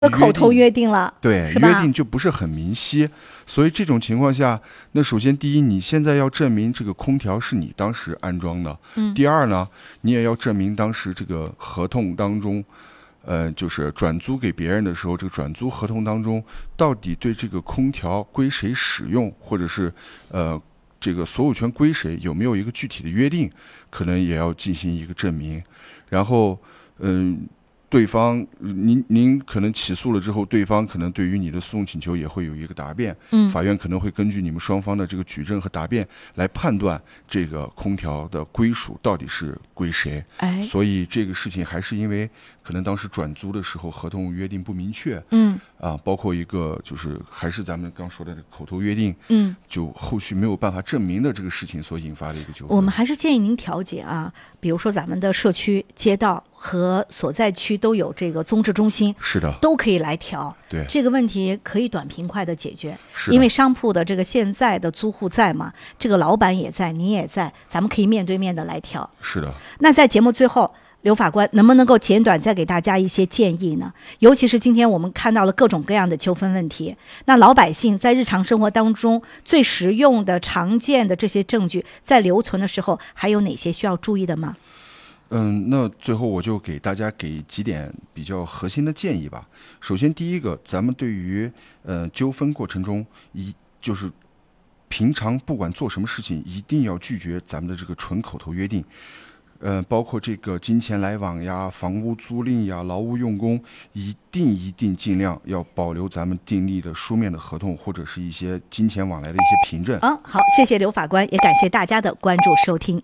口头约定了， 对， 是吧？ 约定就不是很明晰，所以这种情况下，那首先第一，你现在要证明这个空调是你当时安装的，第二呢，你也要证明当时这个合同当中，就是转租给别人的时候，这个转租合同当中到底对这个空调归谁使用，或者是这个所有权归谁，有没有一个具体的约定，可能也要进行一个证明。然后对方您可能起诉了之后，对方可能对于你的诉讼请求也会有一个答辩，法院可能会根据你们双方的这个举证和答辩来判断这个空调的归属到底是归谁。所以这个事情还是因为可能当时转租的时候合同约定不明确，包括一个就是还是咱们刚说的口头约定，就后续没有办法证明的这个事情所引发的一个纠纷。 我们还是建议您调解啊，比如说咱们的社区、街道和所在区都有这个综治中心， 是的， 都可以来调。 对， 这个问题可以短平快的解决，因为商铺的这个现在的租户在嘛，这个老板也在，你也在，咱们可以面对面的来调。 是的。 那在节目最后，刘法官能不能够简短再给大家一些建议呢？尤其是今天我们看到了各种各样的纠纷问题，那老百姓在日常生活当中最实用的、常见的这些证据在留存的时候，还有哪些需要注意的吗？ 那最后我就给大家几点比较核心的建议吧。首先，第一个，咱们对于纠纷过程中，就是平常不管做什么事情，一定要拒绝咱们的这个纯口头约定。包括这个金钱来往呀、房屋租赁呀、劳务用工，一定尽量要保留咱们订立的书面的合同，或者是一些金钱往来的一些凭证。 好，谢谢刘法官，也感谢大家的关注收听。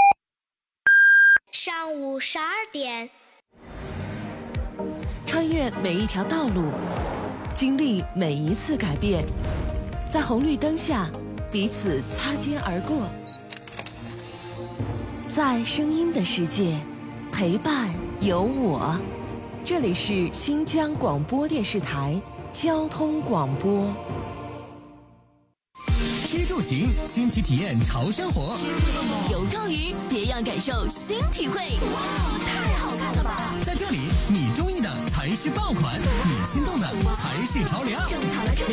上午12点， 穿越每一条道路，经历每一次改变，在红绿灯下彼此擦肩而过，在声音的世界陪伴有我。这里是新疆广播电视台交通广播。 吃住行，新奇体验潮生活。 游购娱，别样感受新体会。 哇，太好看了吧！ 在这里，你中意的才是爆款，你心动的才是潮流。 正巧了